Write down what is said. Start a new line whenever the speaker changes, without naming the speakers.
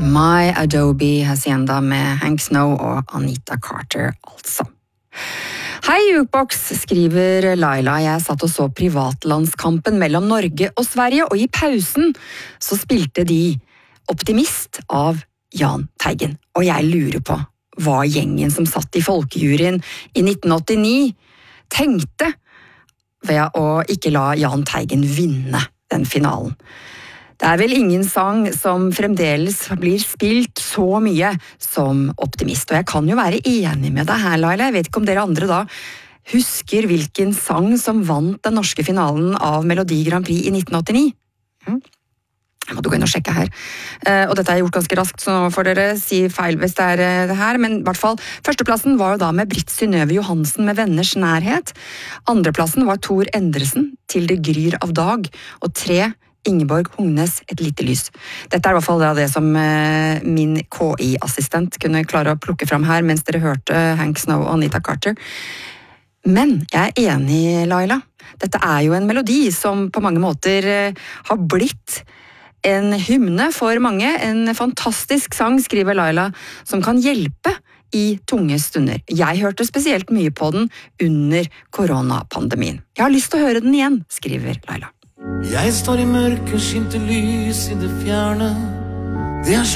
My Adobe Hacienda med Hank Snow og Anita Carter, altså. Hei, Jukebox, skriver Laila. Jeg satt og så privatlandskampen mellom Norge og Sverige, og i pausen så spilte de Optimist av Jahn Teigen. Og jeg lurer på hva gjengen som satt i folkejuryen i 1989 tenkte ved å ikke la Jahn Teigen vinne den finalen. Det er vel ingen sang som fremdeles blir spilt så mye som Optimist, og jeg kan jo være enig med deg her, Laila. Jeg vet ikke om dere andre da husker hvilken sang som vant den norske finalen av Melodi Grand Prix i 1989? Jeg måtte gå inn og sjekke her. Og dette er gjort ganske raskt, så nå får dere si feil hvis det er det her, men i hvert fall, førsteplassen var jo da med Britt Synnøve Johansen med Venners nærhet. Andreplassen var Tor Endresen, Til det gryr av dag, og 3 Ingeborg Hongnes, Et lite lys. Dette er i hvert fall det som min KI-assistent kunne klare å plukke fram her, mens dere hørte Hank Snow og Anita Carter. Men jeg er enig, Laila. Dette er jo en melodi som på mange måter har blitt en hymne for mange, en fantastisk sang, skriver Laila, som kan hjelpe i tunge stunder. Jeg hørte spesielt mye på den under koronapandemien. Jeg har lyst til å høre den igjen, skriver Laila.
Jeg står i mørket, skimter lys i det fjerne. Det er